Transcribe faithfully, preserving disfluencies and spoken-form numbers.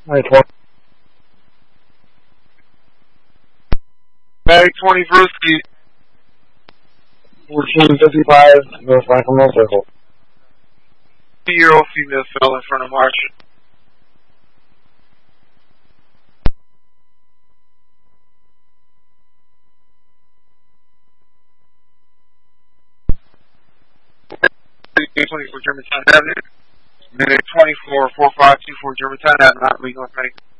Alright, twelve. Bag twenty Brewski. fourteen fifty-five, North Michael Circle. Two-year-old female fell in front of March. twenty-four Germantown Avenue. Minute twenty-four, four five two four Germantown Avenue, North Michael.